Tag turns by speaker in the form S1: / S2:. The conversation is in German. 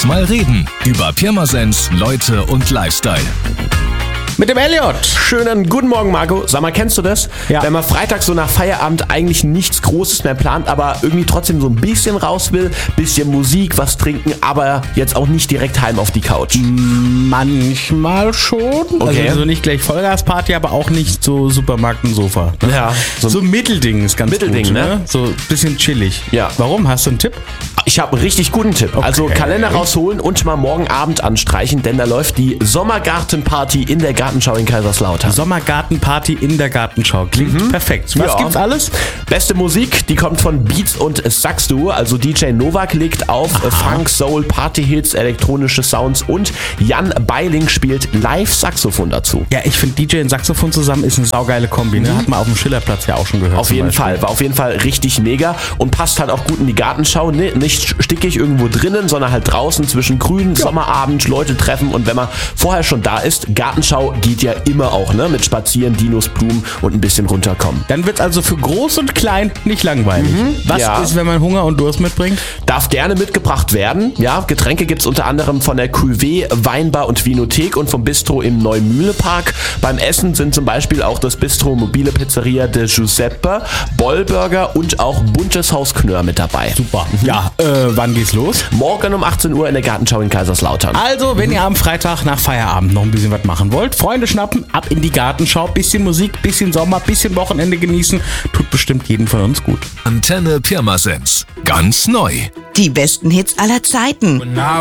S1: Lass mal reden über Pirmasens, Leute und Lifestyle.
S2: Mit dem Elliot.
S3: Schönen guten Morgen, Marco. Sag mal, kennst du das?
S2: Ja.
S3: Wenn man freitags so nach Feierabend eigentlich nichts Großes mehr plant, aber irgendwie trotzdem so ein bisschen raus will, bisschen Musik, was trinken, aber jetzt auch nicht direkt heim auf die Couch.
S2: Manchmal schon.
S3: Okay.
S2: Also nicht gleich Vollgasparty, aber auch nicht so Supermarkt und Sofa.
S3: Ja,
S2: So ein Mittelding ist ganz
S3: Mittelding,
S2: gut,
S3: ne?
S2: So ein bisschen chillig.
S3: Ja.
S2: Warum? Hast du einen Tipp?
S3: Ich habe einen richtig guten Tipp.
S2: Okay.
S3: Also Kalender rausholen und mal morgen Abend anstreichen, denn da läuft die Sommergartenparty in der Gartenschau in Kaiserslautern.
S2: Sommergartenparty in der Gartenschau. Klingt perfekt. Was
S3: Ja.
S2: gibt's alles?
S3: Beste Musik, die kommt von Beats und Saxduo, also DJ Novak legt auf Funk, Soul, Partyhits, elektronische Sounds und Jan Beiling spielt Live-Saxophon dazu.
S2: Ja, ich finde DJ und Saxophon zusammen ist eine saugeile Kombi. Ne? Hat man auf dem Schillerplatz ja auch schon gehört.
S3: Auf
S2: zum
S3: jeden
S2: Beispiel.
S3: Fall, war auf jeden Fall richtig mega und passt halt auch gut in die Gartenschau. Nicht stickig irgendwo drinnen, sondern halt draußen zwischen Grün, Sommerabend, Leute treffen und wenn man vorher schon da ist, Gartenschau geht ja immer auch, ne? Mit Spazieren, Dinos, Blumen und ein bisschen runterkommen.
S2: Dann wird's also für groß und klein nicht langweilig. Was
S3: ja.
S2: ist, wenn man Hunger und Durst mitbringt?
S3: Darf gerne mitgebracht werden. Ja, Getränke gibt's unter anderem von der Cuvée, Weinbar und Vinothek und vom Bistro im Neumühlepark. Beim Essen sind zum Beispiel auch das Bistro Mobile Pizzeria de Giuseppe, Bollburger und auch Buntes Haus Knör mit dabei.
S2: Super. Ja, wann geht's los?
S3: Morgen um 18 Uhr in der Gartenschau in Kaiserslautern.
S2: Also, wenn ihr am Freitag nach Feierabend noch ein bisschen was machen wollt, Freunde schnappen, ab in die Gartenschau, bisschen Musik, bisschen Sommer, bisschen Wochenende genießen, tut bestimmt jedem von uns gut.
S1: Antenne Pirmasens. Ganz neu.
S4: Die besten Hits aller Zeiten.